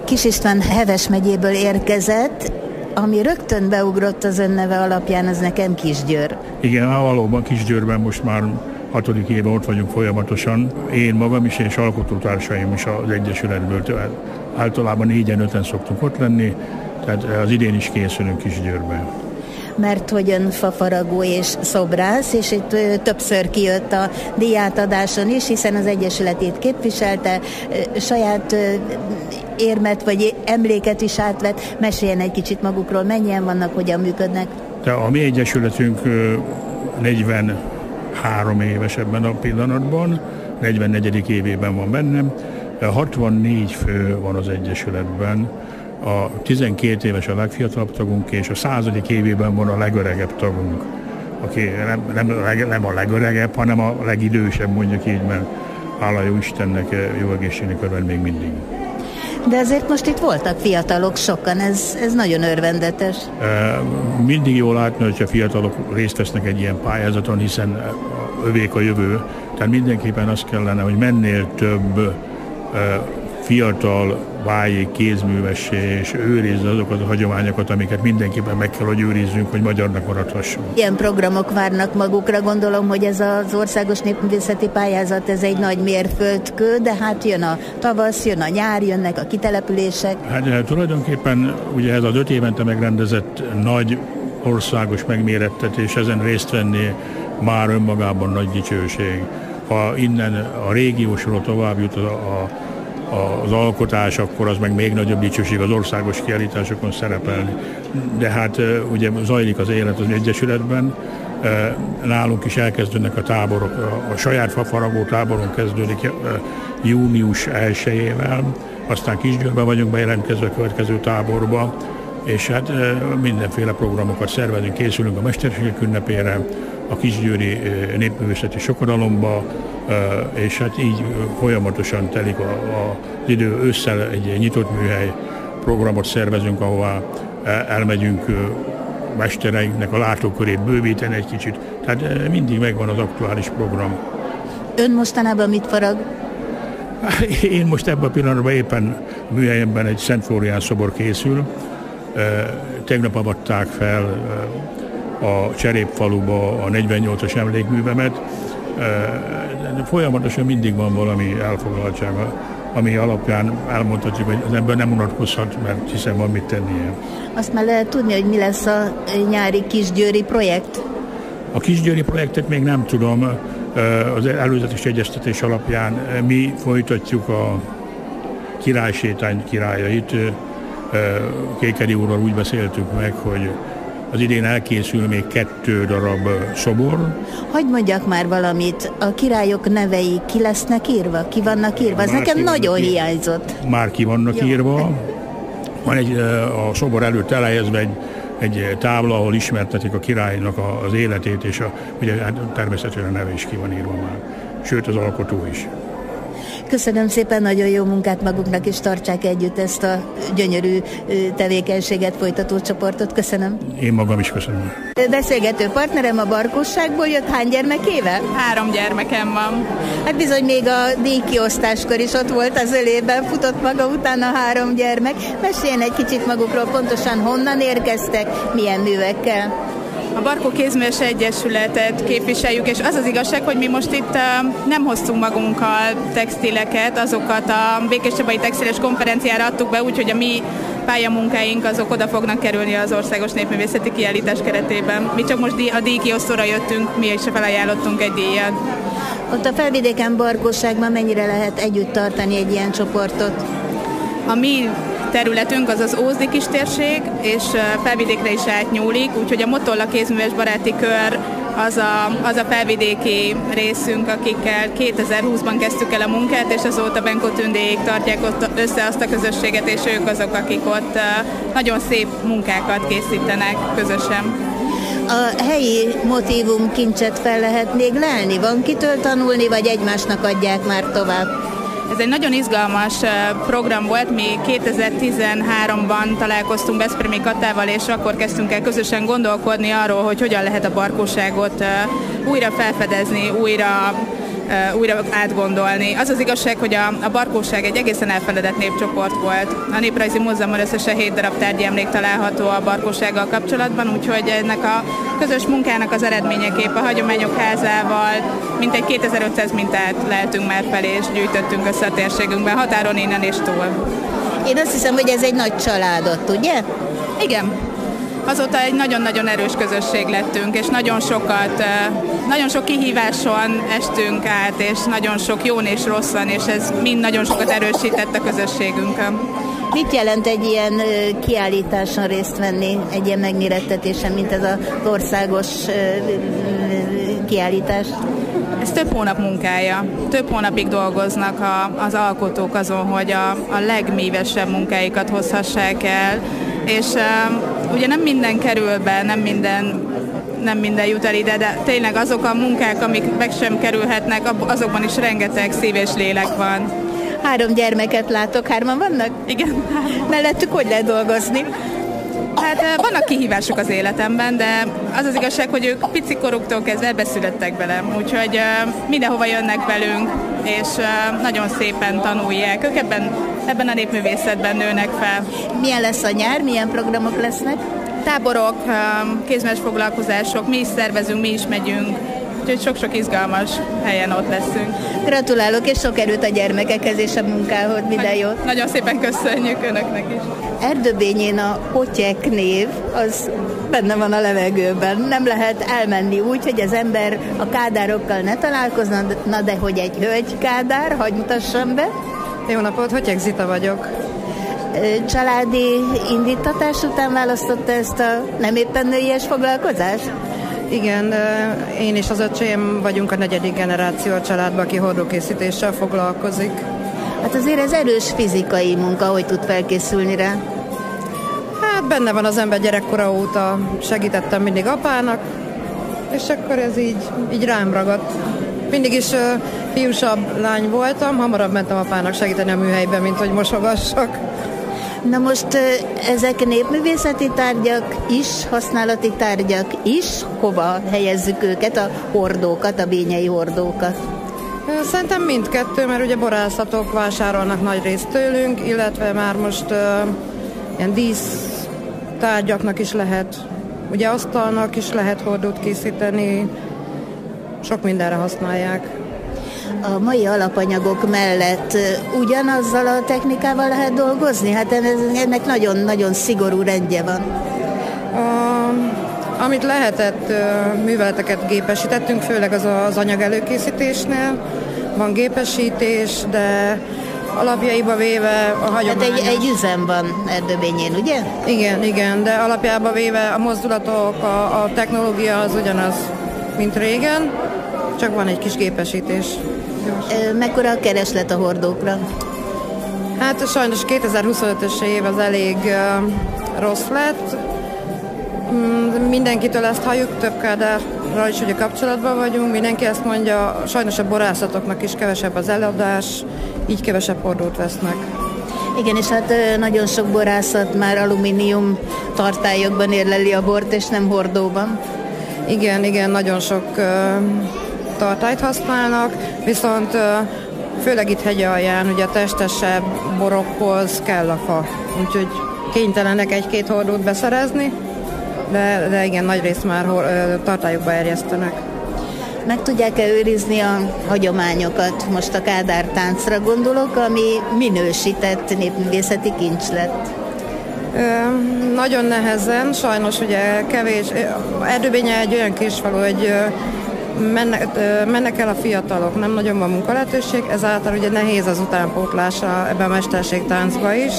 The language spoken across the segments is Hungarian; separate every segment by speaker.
Speaker 1: Kis István Heves megyéből érkezett, ami rögtön beugrott az ön neve alapján, az nekem Kisgyőr.
Speaker 2: Igen, valóban Kisgyőrben most már 6. éve ott vagyunk folyamatosan. Én magam is és alkotótársaim is az Egyesületből. Általában 4-5-en szoktunk ott lenni, tehát az idén is készülünk Kisgyőrben.
Speaker 1: Mert hogy ön fafaragó és szobrász, és itt többször kijött a díjátadáson is, hiszen az Egyesületét képviselte, saját érmet vagy emléket is átvett. Meséljen egy kicsit magukról, mennyien vannak, hogyan működnek?
Speaker 2: De a mi Egyesületünk 43 éves ebben a pillanatban, 44. évében van bennem, 64 fő van az Egyesületben, a 12 éves a legfiatalabb tagunk, és a 100. évében van a legöregebb tagunk, aki nem a legöregebb, hanem a legidősebb, mondjuk így, mert hála jó Istennek, jó egészségnek örvend még mindig.
Speaker 1: De azért most itt voltak fiatalok sokan, ez nagyon örvendetes.
Speaker 2: Mindig jól látni, hogyha fiatalok részt vesznek egy ilyen pályázaton, hiszen övék a jövő. Tehát mindenképpen az kellene, hogy mennél több fiatal váljék kézművessé, és őrizze azokat a hagyományokat, amiket mindenképpen meg kell, hogy őrizzünk, hogy magyarnak maradhassunk.
Speaker 1: Ilyen programok várnak magukra, gondolom, hogy ez az országos népművészeti pályázat, ez egy nagy mérföldkő, de hát jön a tavasz, jön a nyár, jönnek a kitelepülések.
Speaker 2: Hát tulajdonképpen ugye ez az 5 évente megrendezett nagy országos megmérettetés, ezen részt venni már önmagában nagy dicsőség. Ha innen a régiósról tovább jut az alkotás, akkor az meg még nagyobb dicsőség az országos kiállításokon szerepelni. De hát ugye zajlik az élet az Egyesületben, nálunk is elkezdődnek a táborok, a saját fafaragó táboron kezdődik június 1-ével, aztán Kisgyőrben vagyunk bejelentkezve a következő táborba, és hát mindenféle programokat szervezünk, készülünk a Mesterségek ünnepére, a Kisgyőri népművészeti sokodalomba, és hát így folyamatosan telik az idő. Ősszel egy nyitott műhely programot szervezünk, ahová elmegyünk mestereinknek a látókörét bővíteni egy kicsit. Tehát mindig megvan az aktuális program.
Speaker 1: Ön mostanában mit farag?
Speaker 2: Én most ebben a pillanatban éppen műhelyemben egy Szent Flórián szobor készül. Tegnap avatták fel a Cserépfaluba a 48-as emlékművemet. Folyamatosan mindig van valami elfoglaltsága, ami alapján elmondhatjuk, hogy az ember nem unatkozhat, mert hiszen van mit tennie.
Speaker 1: Azt már lehet tudni, hogy mi lesz a nyári kisgyőri projekt?
Speaker 2: A kisgyőri projektet még nem tudom. Az előzetes egyeztetés alapján mi folytatjuk a királysétány királyait. Kékeri úrral úgy beszéltük meg, hogy az idén elkészül még 2 darab szobor. Hogy
Speaker 1: mondjak már valamit, a királyok nevei ki lesznek írva? Ki vannak írva? Ez nekem nagyon hiányzott.
Speaker 2: Már ki vannak írva. Van a szobor előtt elhelyezve egy tábla, ahol ismertetik a királynak az életét, és ugye természetesen a neve is ki van írva már. Sőt, az alkotó is.
Speaker 1: Köszönöm szépen, nagyon jó munkát maguknak, és tartsák együtt ezt a gyönyörű tevékenységet folytató csoportot. Köszönöm.
Speaker 2: Én magam is köszönöm.
Speaker 1: Beszélgető partnerem a Barkosságból jött. Hány gyermekével?
Speaker 3: 3 gyermekem van.
Speaker 1: Hát bizony még a díjkiosztáskor is ott volt az ölében, futott maga utána 3 gyermek. Meséljen egy kicsit magukról, pontosan honnan érkeztek, milyen művekkel?
Speaker 3: A Barkó Kézműves Egyesületet képviseljük, és az az igazság, hogy mi most itt nem hoztunk magunkkal textileket, azokat a Békéscsabai Textiles Konferenciára adtuk be, úgyhogy a mi pályamunkáink azok oda fognak kerülni az Országos Népművészeti Kiállítás keretében. Mi csak most a díjkiosztóra jöttünk, mi is felajánlottunk egy díjat.
Speaker 1: Ott a Felvidéken, Barkosságban mennyire lehet együtt tartani egy ilyen csoportot?
Speaker 3: A mi területünk az az Ózdi kistérség, és Felvidékre is átnyúlik, úgyhogy a Motolla Kézműves Baráti Kör az a felvidéki részünk, akikkel 2020-ban kezdtük el a munkát, és azóta Benkó Tündéig tartják ott össze azt a közösséget, és ők azok, akik ott nagyon szép munkákat készítenek közösen.
Speaker 1: A helyi motívum kincset fel lehet még lelni? Van kitől tanulni, vagy egymásnak adják már tovább?
Speaker 3: Ez egy nagyon izgalmas program volt, mi 2013-ban találkoztunk Veszprémi Katával, és akkor kezdtünk el közösen gondolkodni arról, hogy hogyan lehet a barkóságot újra felfedezni, újra újra átgondolni. Az az igazság, hogy a barkóság egy egészen elfeledett népcsoport volt. A Néprajzi Múzeumban összesen 7 darab tárgyi emlék található a barkósággal kapcsolatban, úgyhogy ennek a közös munkának az eredményeképp a Hagyományok Házával mintegy 2500 mintát lehetünk már felé, és gyűjtöttünk össze a térségünkben, határon innen és túl.
Speaker 1: Én azt hiszem, hogy ez egy nagy családot, ugye?
Speaker 3: Igen. Azóta egy nagyon-nagyon erős közösség lettünk, és nagyon sok kihíváson estünk át, és nagyon sok jón és rosszan, és ez mind nagyon sokat erősített a közösségünkön.
Speaker 1: Mit jelent egy ilyen kiállításon részt venni, egy ilyen megmérettetésen, mint ez az országos kiállítás?
Speaker 3: Ez több hónap munkája. Több hónapig dolgoznak az alkotók azon, hogy a legmívesebb munkáikat hozhassák el, és ugye nem minden kerül be, nem minden jut el ide, de tényleg azok a munkák, amik meg sem kerülhetnek, azokban is rengeteg szív és lélek van.
Speaker 1: 3 gyermeket látok, 3-an vannak?
Speaker 3: Igen.
Speaker 1: Mellettük hogy lehet dolgozni?
Speaker 3: Hát vannak kihívások az életemben, de az az igazság, hogy ők picikoruktól kezdve beszülettek bele, úgyhogy mindenhova jönnek velünk, és nagyon szépen tanulják. Ők ebben a népművészetben nőnek fel.
Speaker 1: Milyen lesz a nyár? Milyen programok lesznek?
Speaker 3: Táborok, kézműves foglalkozások, mi is szervezünk, mi is megyünk, úgyhogy sok-sok izgalmas helyen ott leszünk.
Speaker 1: Gratulálok, és sok erőt a gyermekekhez és a munkához, minden jót!
Speaker 3: Nagyon szépen köszönjük Önöknek is!
Speaker 1: Erdőbényén a Potyek név, az benne van a levegőben. Nem lehet elmenni úgy, hogy az ember a kádárokkal ne találkozna, na de hogy egy hölgy kádár, hadd mutassam be.
Speaker 4: Jó napot, Hotyek Zita vagyok.
Speaker 1: Családi indítatás után választotta ezt a nem éppen nőies foglalkozást?
Speaker 4: Igen, én és az öcsém vagyunk a 4. generáció a családban, aki hordókészítéssel foglalkozik.
Speaker 1: Hát azért ez erős fizikai munka, hogy tud felkészülni rá.
Speaker 4: Hát benne van az ember gyerekkora óta, segítettem mindig apának, és akkor ez így rám ragadt. Mindig is fiúsabb lány voltam, hamarabb mentem apának segíteni a műhelyben, mint hogy mosogassak.
Speaker 1: Na most ezek népművészeti tárgyak is, használati tárgyak is, hova helyezzük őket, a hordókat, a bényei hordókat?
Speaker 4: Szerintem mindkettő, mert ugye borászatok vásárolnak nagy részt tőlünk, illetve már most ilyen dísztárgyaknak is lehet, ugye asztalnak is lehet hordót készíteni, sok mindenre használják.
Speaker 1: A mai alapanyagok mellett ugyanazzal a technikával lehet dolgozni? Hát ennek nagyon-nagyon szigorú rendje van.
Speaker 4: Amit lehetett, műveleteket gépesítettünk, főleg az anyag előkészítésnél. Van gépesítés, de alapjaiba véve a hagyományos...
Speaker 1: Hát egy üzem van Erdőbényén, ugye?
Speaker 4: Igen, de alapjába véve a mozdulatok, a technológia az ugyanaz, mint régen, csak van egy kis gépesítés.
Speaker 1: Mekkora a kereslet a hordókra?
Speaker 4: Hát sajnos 2025-ös év az elég rossz lett. Mindenkitől ezt halljuk, több kádárral is ugye kapcsolatban vagyunk. Mindenki ezt mondja, sajnos a borászatoknak is kevesebb az eladás, így kevesebb hordót vesznek.
Speaker 1: Igen, és hát nagyon sok borászat már alumínium tartályokban érleli a bort, és nem hordóban.
Speaker 4: Igen, nagyon sok tartályt használnak, viszont főleg itt hegyalján, ugye a testesebb borokhoz kell a fa, úgyhogy kénytelenek 1-2 hordót beszerezni, de igen, nagy részt már tartályokba erjesztenek.
Speaker 1: Meg tudják-e őrizni a hagyományokat? Most a Kádár táncra gondolok, ami minősített népművészeti kincs lett.
Speaker 4: Nagyon nehezen, sajnos ugye kevés. Erdőbénye egy olyan kisfalu, hogy mennek el a fiatalok, nem nagyon van munkalehetőség, ezáltal ugye nehéz az utánpótlása ebben a mesterségtáncba is.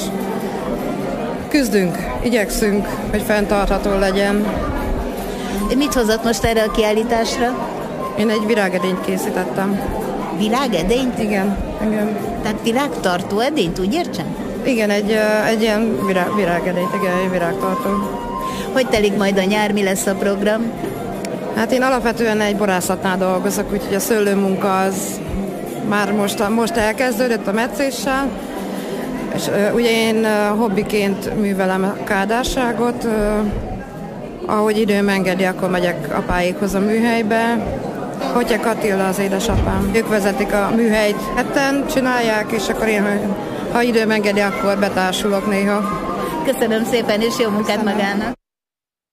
Speaker 4: Küzdünk, igyekszünk, hogy fenntartható legyen.
Speaker 1: Mit hozott most erre a kiállításra?
Speaker 4: Én egy virágedényt készítettem.
Speaker 1: Virágedényt?
Speaker 4: Igen.
Speaker 1: Tehát virágtartó edényt, úgy értsem?
Speaker 4: Igen, egy ilyen virágedényt, igen, egy virágtartó.
Speaker 1: Hogy telik majd a nyár, mi lesz a program?
Speaker 4: Hát én alapvetően egy borászatnál dolgozok, úgyhogy a szőlőmunka az már most elkezdődött a metszéssel, és ugye én hobbiként művelem a kádárságot, ahogy időm engedi, akkor megyek apáékhoz a műhelybe, Hotyek Attila az édesapám. Ők vezetik a műhelyt. Hetten csinálják, és akkor én, ha időm engedi, akkor betársulok néha.
Speaker 1: Köszönöm szépen, és jó munkát magának!